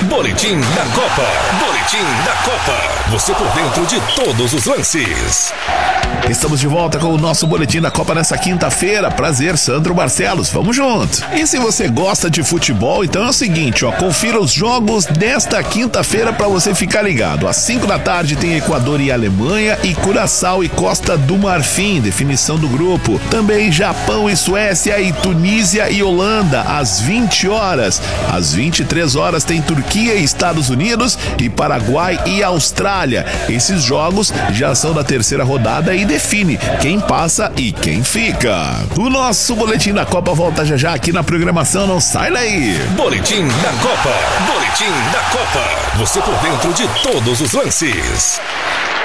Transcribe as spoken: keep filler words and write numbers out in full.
Boletim da Copa. Boletim da Copa. Você por dentro de todos os lances. Estamos de volta com o nosso Boletim da Copa nessa quinta-feira. Prazer, Sandro Barcelos. Vamos junto. E se você gosta de futebol, então é o seguinte, ó, confira os jogos desta quinta-feira para você ficar ligado. Às cinco da tarde tem Equador e Alemanha e Curaçao e Costa do Marfim, definição do grupo. Também Japão e Suécia e Tunísia e Holanda às vinte horas. Às vinte e três horas tem Turquia e Estados Unidos e Paraguai e Austrália. Esses jogos já são da terceira rodada e define quem passa e quem fica. O nosso Boletim da Copa volta já já aqui na programação, não sai daí. Boletim da Copa. Boletim da Copa. Você por dentro de todos os lances.